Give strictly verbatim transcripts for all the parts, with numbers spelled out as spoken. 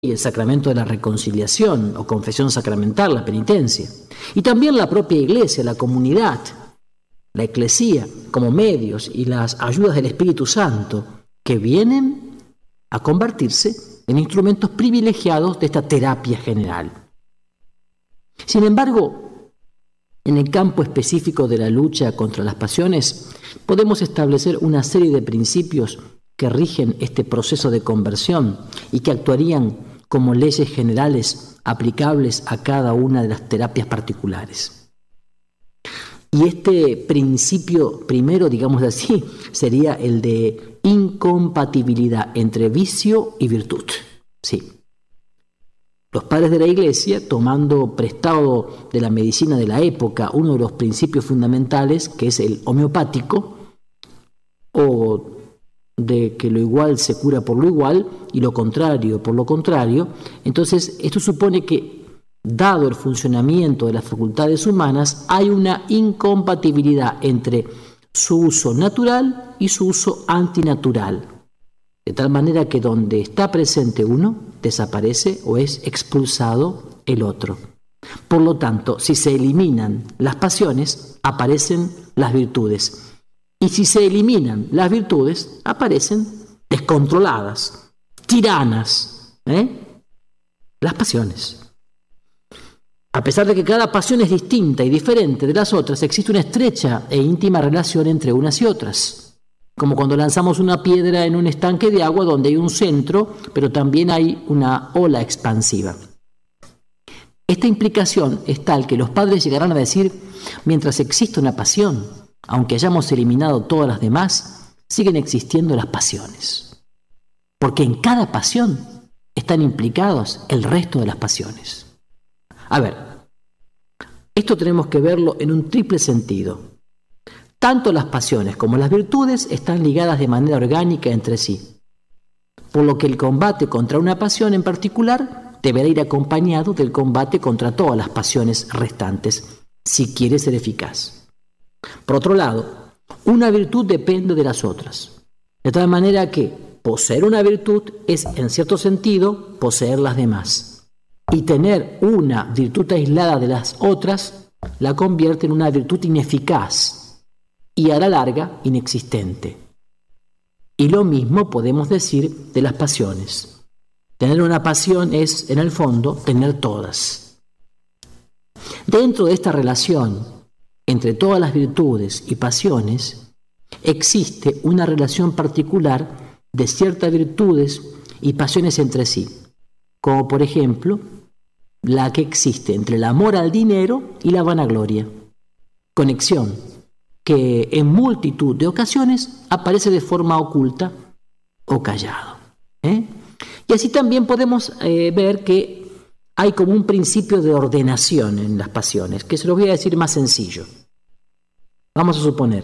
el sacramento de la reconciliación o confesión sacramental, la penitencia. Y también la propia iglesia, la comunidad, la eclesía, como medios y las ayudas del Espíritu Santo, que vienen a convertirse en instrumentos privilegiados de esta terapia general. Sin embargo, en el campo específico de la lucha contra las pasiones, podemos establecer una serie de principios que rigen este proceso de conversión y que actuarían como leyes generales aplicables a cada una de las terapias particulares. Y este principio primero, digamos así, sería el de incompatibilidad entre vicio y virtud. Sí. Los padres de la Iglesia, tomando prestado de la medicina de la época uno de los principios fundamentales, que es el homeopático, o de que lo igual se cura por lo igual y lo contrario por lo contrario, entonces esto supone que, dado el funcionamiento de las facultades humanas, hay una incompatibilidad entre su uso natural y su uso antinatural. De tal manera que donde está presente uno, desaparece o es expulsado el otro. Por lo tanto, si se eliminan las pasiones, aparecen las virtudes. Y si se eliminan las virtudes, aparecen descontroladas, tiranas, ¿eh? las pasiones. A pesar de que cada pasión es distinta y diferente de las otras, existe una estrecha e íntima relación entre unas y otras. Como cuando lanzamos una piedra en un estanque de agua donde hay un centro, pero también hay una ola expansiva. Esta implicación es tal que los padres llegarán a decir, mientras existe una pasión, aunque hayamos eliminado todas las demás, siguen existiendo las pasiones. Porque en cada pasión están implicados el resto de las pasiones. A ver, esto tenemos que verlo en un triple sentido. Tanto las pasiones como las virtudes están ligadas de manera orgánica entre sí, por lo que el combate contra una pasión en particular deberá ir acompañado del combate contra todas las pasiones restantes, si quiere ser eficaz. Por otro lado, una virtud depende de las otras, de tal manera que poseer una virtud es, en cierto sentido, poseer las demás, y tener una virtud aislada de las otras la convierte en una virtud ineficaz, y a la larga inexistente. Y lo mismo podemos decir de las pasiones. Tener una pasión es, en el fondo, tener todas. Dentro de esta relación entre todas las virtudes y pasiones, existe una relación particular de ciertas virtudes y pasiones entre sí, como por ejemplo la que existe entre el amor al dinero y la vanagloria. Conexión que en multitud de ocasiones aparece de forma oculta o callado. ¿eh? Y así también podemos eh, ver que hay como un principio de ordenación en las pasiones, que se lo voy a decir más sencillo. Vamos a suponer,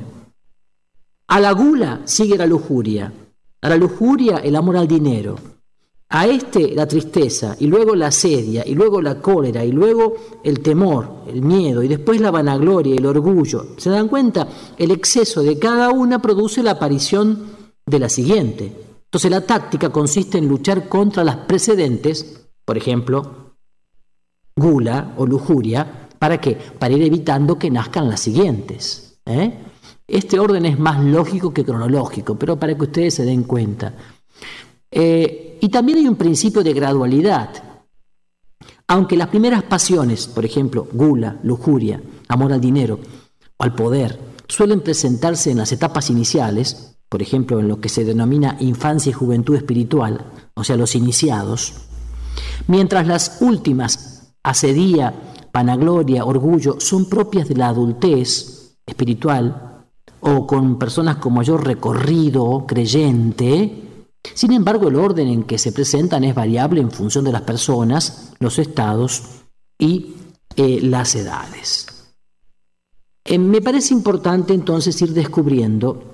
a la gula sigue la lujuria, a la lujuria el amor al dinero, a este la tristeza, y luego la asedia, y luego la cólera, y luego el temor, el miedo, y después la vanagloria y el orgullo. ¿Se dan cuenta? El exceso de cada una produce la aparición de la siguiente. Entonces la táctica consiste en luchar contra las precedentes, por ejemplo, gula o lujuria. ¿Para qué? Para ir evitando que nazcan las siguientes. ¿eh? Este orden es más lógico que cronológico, pero para que ustedes se den cuenta. Eh, y también hay un principio de gradualidad. Aunque las primeras pasiones, por ejemplo, gula, lujuria, amor al dinero o al poder, suelen presentarse en las etapas iniciales, por ejemplo, en lo que se denomina infancia y juventud espiritual, o sea, los iniciados, mientras las últimas, asedía, vanagloria, orgullo, son propias de la adultez espiritual o con personas con mayor recorrido creyente. Sin embargo, el orden en que se presentan es variable en función de las personas, los estados y eh, las edades. Eh, me parece importante entonces ir descubriendo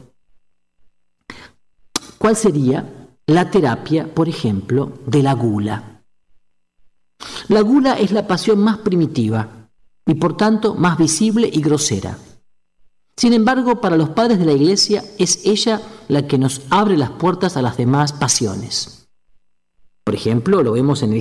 cuál sería la terapia, por ejemplo, de la gula. La gula es la pasión más primitiva y por tanto más visible y grosera. Sin embargo, para los padres de la Iglesia es ella la que nos abre las puertas a las demás pasiones. Por ejemplo, lo vemos en el